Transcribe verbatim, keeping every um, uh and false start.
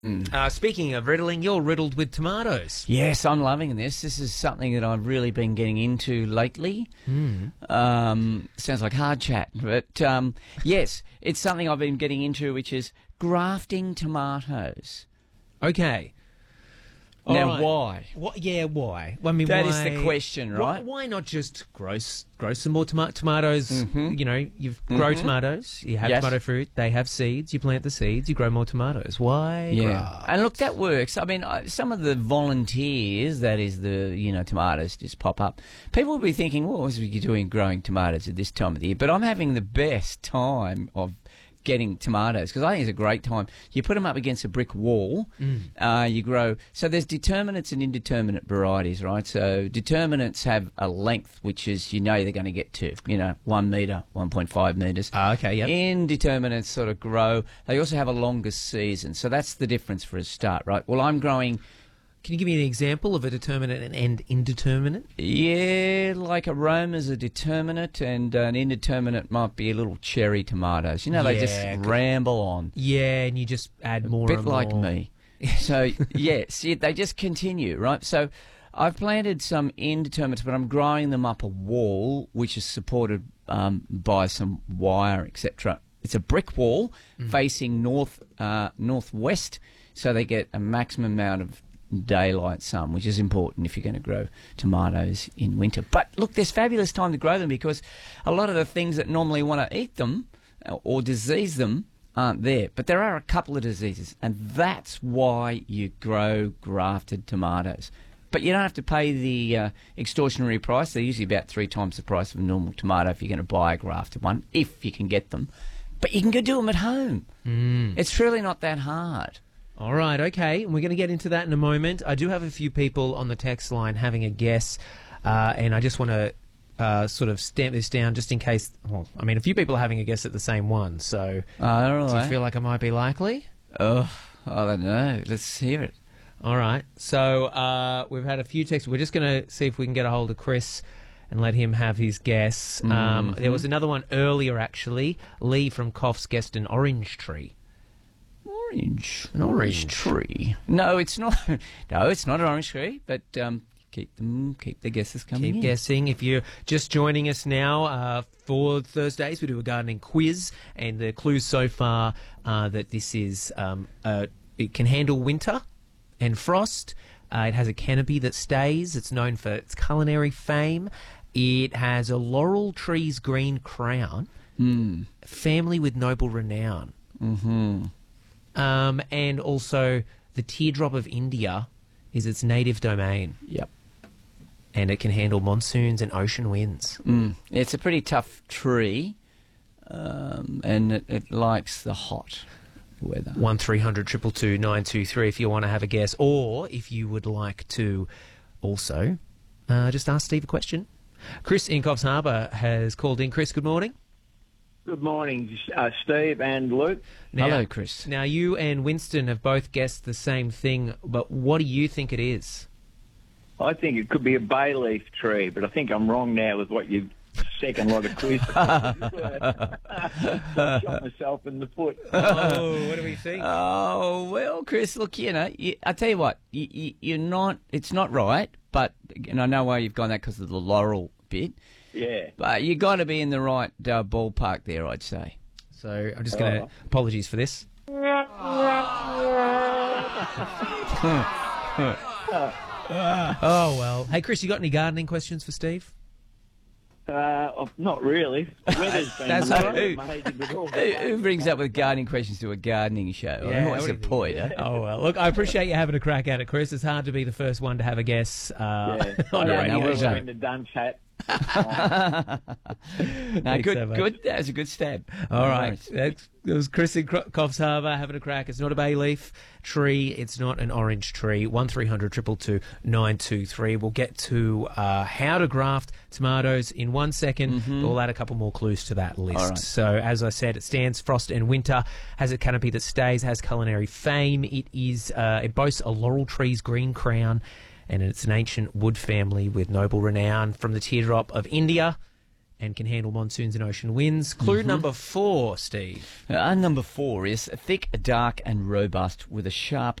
Mm. Uh, speaking of riddling, you're riddled with tomatoes. Yes, I'm loving this. This is something that I've really been getting into lately. Mm. Um, sounds like hard chat, but um, yes, it's something I've been getting into, which is grafting tomatoes. Okay. Now, right. why? What? Yeah, why? I mean, That why, is the question, right? Why, why not just grow s- grow some more toma- tomatoes? Mhm. You know, you grow Mhm. tomatoes. You have Yes. tomato fruit. They have seeds. You plant the seeds. You grow more tomatoes. Why? Yeah, graft? and look, that works. I mean, I, some of the volunteers, that is the, you know, tomatoes just pop up. People will be thinking, well, what are you doing growing tomatoes at this time of the year? But I'm having the best time of getting tomatoes because I think it's a great time. You put them up against a brick wall, Mm. uh, you grow. So there's determinate and indeterminate varieties, right? So determinants have a length which is, you know, they're going to get to, you know, one metre, one point five metres. Ah, okay, yep. Indeterminates sort of grow. They also have a longer season. So that's the difference for a start, right? Well, I'm growing... Can you give me an example of a determinate and, and indeterminate? Yeah, like aroma's a determinate and an indeterminate might be a little cherry tomatoes. You know, they Yeah, just 'cause- ramble on. Yeah, and you just add more. A bit and like more. me. So, yes, yeah, they just continue, right? So I've planted some indeterminates, but I'm growing them up a wall, which is supported um, by some wire, et cetera. It's a brick wall Mm. facing north uh, northwest, so they get a maximum amount of daylight sun, which is important if you're going to grow tomatoes in winter. But look, there's fabulous time to grow them because a lot of the things that normally want to eat them or disease them aren't there. But there are a couple of diseases, and that's why you grow grafted tomatoes. But you don't have to pay the uh, extortionary price. They're usually about three times the price of a normal tomato if you're going to buy a grafted one, if you can get them. But you can go do them at home. Mm. It's really not that hard. All right, okay, and we're going to get into that in a moment. I do have a few people on the text line having a guess, uh, and I just want to uh, sort of stamp this down just in case. Well, I mean, a few people are having a guess at the same one, so All right. do you feel like it might be likely? Oh, I don't know. Let's hear it. All right, so uh, we've had a few texts. We're just going to see if we can get a hold of Chris and let him have his guess. Um, Mm-hmm. there was another one earlier, actually. Lee from Coffs guessed an orange tree. Orange. An orange. tree. No, it's not. No, it's not an orange tree. But um, keep them. Keep the guesses coming. Keep in. guessing. If you're just joining us now, uh, for Thursdays we do a gardening quiz, and the clues so far are that this is um, uh, it can handle winter and frost. Uh, it has a canopy that stays. It's known for its culinary fame. It has a laurel tree's green crown. Mm. Family with noble renown. Mm-hmm. Um, and also the teardrop of India is its native domain. Yep. And it can handle monsoons and ocean winds. Mm. It's a pretty tough tree, um, and it, it likes the hot weather. One three hundred two two two nine two three if you want to have a guess, or if you would like to also uh, just ask Steve a question. Chris in Coffs Harbour has called in. Chris, good morning. Good morning, uh, Steve and Luke. Now, Hello, Chris. Now, you and Winston have both guessed the same thing, but what do you think it is? I think it could be a bay leaf tree, but I think I'm wrong now with what you second lot of quiz. Shot myself in the foot. Oh, what do we think? Oh well, Chris. Look, you know, you, I tell you what, you, you, you're not. It's not right, but and I know why you've gone that because of the laurel bit. Yeah. But you got to be in the right uh, ballpark there, I'd say. So I'm just going to... Oh. Apologies for this. Oh, well. Hey, Chris, you got any gardening questions for Steve? Uh, oh, not really. Weather's been That's really all right. amazing with all Who, who brings up with gardening questions to a gardening show? I mean, what's what the do you think? point? Eh? Oh, well. Look, I appreciate you having a crack at it, Chris. It's hard to be the first one to have a guess uh, Yeah. on Yeah, a no, radio well show. done. in the dunce hat. No, Thanks good, so much. good. That was a good stab. All right. Nice. That's, it was Chris in Cro- Coffs Harbour having a crack. It's not a bay leaf tree. It's not an orange tree. one three hundred two two two nine two three. We'll get to uh, how to graft tomatoes in one second. We'll add a couple more clues to that list. All right. So, as I said, it stands frost and winter, has a canopy that stays, has culinary fame. It is. Uh, it boasts a laurel tree's green crown, and it's an ancient wood family with noble renown from the teardrop of India. and can handle monsoons and ocean winds. Clue Mm-hmm. number four, Steve. Uh, number four is thick, dark, and robust with a sharp